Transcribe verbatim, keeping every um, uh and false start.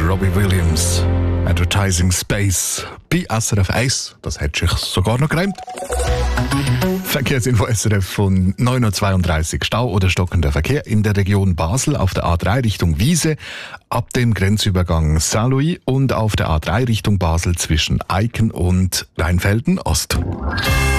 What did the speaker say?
Robbie Williams. Advertising Space bei S R F eins. Das hätte sich sogar noch gereimt. Verkehrsinfo S R F von neun Uhr zweiunddreißig. Stau oder stockender Verkehr in der Region Basel auf der A drei Richtung Wiese ab dem Grenzübergang Saint-Louis und auf der A drei Richtung Basel zwischen Eiken und Rheinfelden Ost.